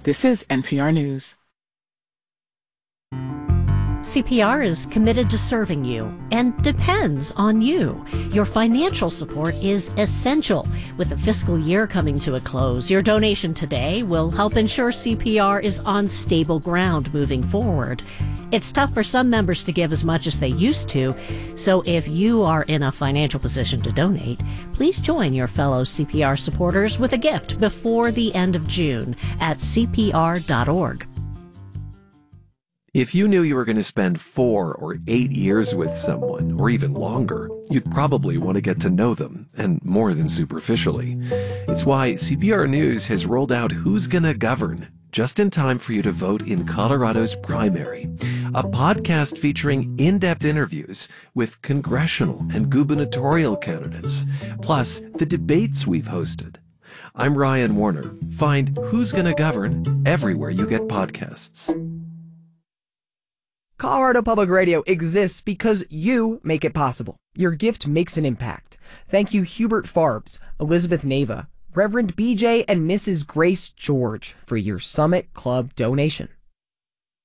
This is NPR News. CPR is committed to serving you and depends on you. Your financial support is essential. With the fiscal year coming to a close, your donation today will help ensure CPR is on stable ground moving forward. It's tough for some members to give as much as they used to, so if you are in a financial position to donate, please join your fellow CPR supporters with a gift before the end of June at CPR.org. If you knew you were going to spend 4 or 8 years with someone, or even longer, you'd probably want to get to know them, and more than superficially. It's why CPR News has rolled out Who's Gonna Govern, just in time for you to vote in Colorado's primary, a podcast featuring in-depth interviews with congressional and gubernatorial candidates, plus the debates we've hosted. I'm Ryan Warner. Find Who's Gonna Govern everywhere you get podcasts. Colorado Public Radio exists because you make it possible. Your gift makes an impact. Thank you Hubert Farbs, Elizabeth Nava, Reverend BJ, and Mrs. Grace George for your Summit Club donation.